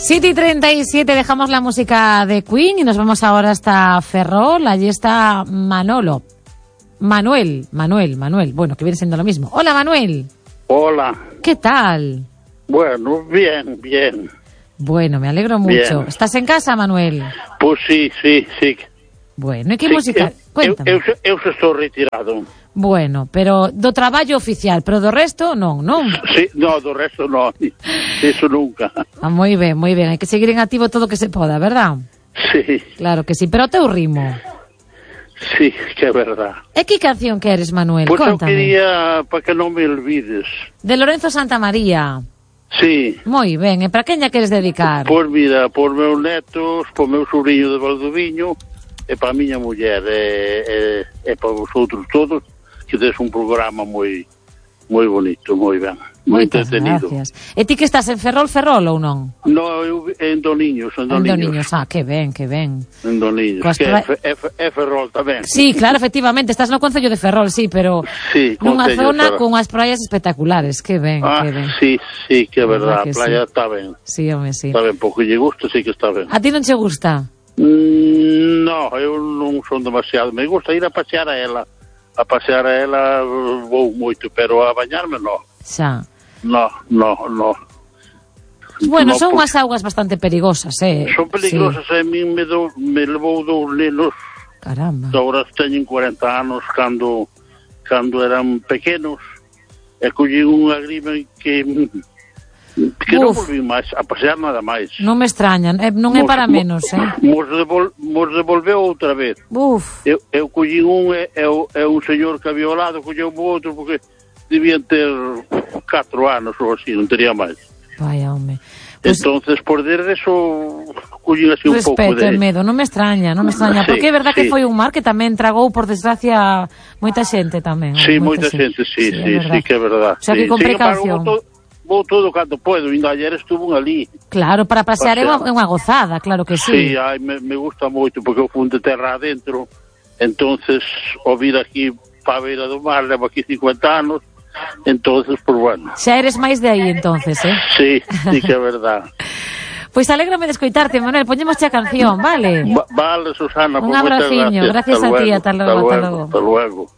7:37, dejamos la música de Queen y nos vamos ahora hasta Ferrol. Allí está Manuel, bueno, que viene siendo lo mismo. Hola, Manuel. Hola. ¿Qué tal? Bueno, bien. Bueno, me alegro mucho. Bien. ¿Estás en casa, Manuel? Pois sí. Bueno, e que música? Cuéntame. Eu xa estou retirado. Bueno, pero do traballo oficial, pero do resto non. Sí, no, do resto non. Eso nunca. Ah, moi ben. Hai que seguir en activo todo o que se poda, verdad? Sí. Claro que sí, pero o teu ritmo. Sí, que é verdad. E que canción queres, Manuel? Pois eu Cóntame. quería, para que non me olvides. De Lorenzo Santamaría. Sí. Moi ben, e para quen lla queres dedicar? Pois mira, por meus netos, por meu sobrinho de Valdoviño, e para a miña muller, e para vosotros todos, que des un programa moi bonito, moi ben, moi Moitas entretenido. gracias. E ti que estás en Ferrol ou non? No, eu en Doniños. En Doniños, que ben. En Doniños, Coas que é Ferrol tamén. Sí, claro, efectivamente, estás no concello de Ferrol, sí, pero Sí, nunha concello zona de Ferrol. con as praias espectaculares, que ben. Sí, que é verdad, Que a playa sí. está ben. Sí, home, sí. Está ben, porque lle gusta, sí que está ben. A ti non che gusta? No, eu non son demasiado. Me gusta ir a pasear a ela. A pasear a ela vou moito, pero a bañarme no. Xa. No. Bueno, No, son porque unhas augas bastante perigosas, son peligrosas, Sí. a min me levou 2 nenos, Caramba. agora teñen 40 anos, cando eran pequenos, e collín unha grima que non volví máis a pasear nada máis. Non me extrañan, non é para menos, Mos devolveu outra vez. Uf. Eu collín un e un señor que había ao lado colleu o outro porque debían ter 4 anos ou así, non tería máis. Vaya, home. Pues, Entonces, por desde eso collín así un pouco respeto de... e medo, non me extraña, Sí, porque é verdad que sí. foi un mar que tamén tragou, por desgracia, moita xente tamén. Sí, moita xente, sí, que é verdad. O sea, que con Sin embargo, precaución. vou todo cando podo, ainda ayer estuve ali. Claro, para pasear é Pasear. unha gozada, claro que sí. Sí, me gusta moito, porque eu fui de terra adentro, entonces, o vir aquí para a beira do mar, levo aquí 50 anos, entonces, pues bueno. Xa eres máis de aí, entonces, Sí, que é verdad. Pois alégrame de escoitarte, Manuel, poñemos a canción, vale? Vale, Susana, Un pues moitas abraciño, gracias a ti, ata logo. Hasta luego.